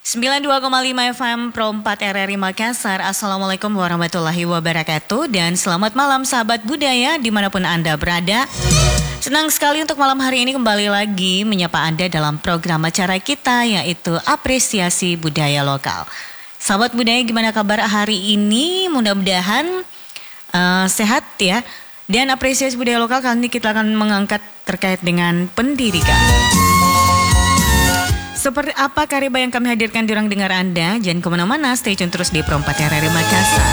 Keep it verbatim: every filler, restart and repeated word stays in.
sembilan puluh dua koma lima F M Pro empat R R I Makassar. Assalamualaikum warahmatullahi wabarakatuh. Dan selamat malam sahabat budaya dimanapun Anda berada. Senang sekali untuk malam hari ini kembali lagi menyapa Anda dalam program acara kita, yaitu Apresiasi Budaya Lokal. Sahabat budaya, gimana kabar hari ini? Mudah-mudahan uh, sehat ya. Dan apresiasi budaya lokal kali ini kita akan mengangkat terkait dengan pendidikan. Seperti apa karya yang kami hadirkan di ruang dengar Anda? Jangan kemana-mana, stay tune terus di Pro empat R R I Makassar.